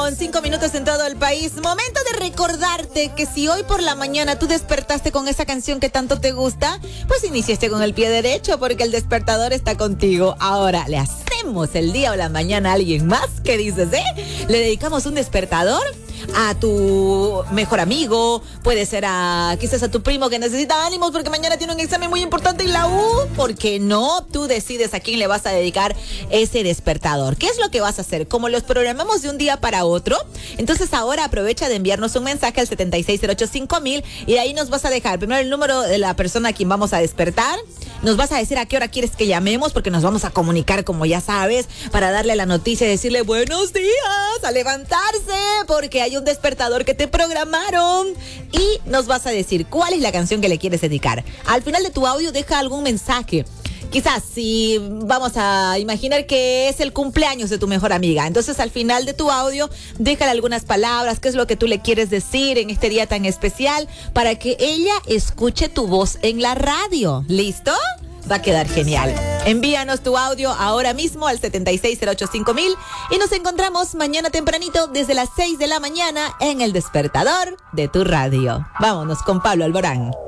con 5 minutos en todo el país. Momento de recordarte que si hoy por la mañana tú despertaste con esa canción que tanto te gusta, pues iniciaste con el pie derecho porque el despertador está contigo. Ahora, ¿le hacemos el día o la mañana a alguien más? ¿Qué dices, ¿Le dedicamos un despertador a tu mejor amigo? Puede ser quizás a tu primo que necesita ánimos porque mañana tiene un examen muy importante en la U. ¿Por qué no? Tú decides a quién le vas a dedicar ese despertador. ¿Qué es lo que vas a hacer? Como los programamos de un día para otro, entonces ahora aprovecha de enviarnos un mensaje al 76085000 y de ahí nos vas a dejar primero el número de la persona a quien vamos a despertar. Nos vas a decir a qué hora quieres que llamemos porque nos vamos a comunicar, como ya sabes, para darle la noticia y decirle buenos días, a levantarse porque hay un despertador que te programaron. Y nos vas a decir cuál es la canción que le quieres dedicar. Al final de tu audio deja algún mensaje. Quizás si vamos a imaginar que es el cumpleaños de tu mejor amiga, entonces al final de tu audio déjale algunas palabras, qué es lo que tú le quieres decir en este día tan especial para que ella escuche tu voz en la radio. ¿Listo? Va a quedar genial. Envíanos tu audio ahora mismo al 76085000 y nos encontramos mañana tempranito desde las 6 de la mañana en el despertador de tu radio. Vámonos con Pablo Alborán.